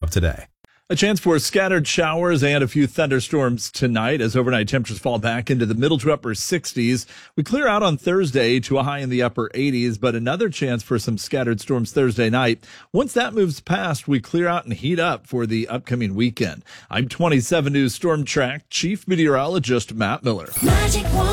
of today. A chance for scattered showers and a few thunderstorms tonight as overnight temperatures fall back into the middle to upper 60s. We clear out on Thursday to a high in the upper 80s, but another chance for some scattered storms Thursday night. Once that moves past, we clear out and heat up for the upcoming weekend. I'm 27 News Storm Track Chief Meteorologist Matt Miller.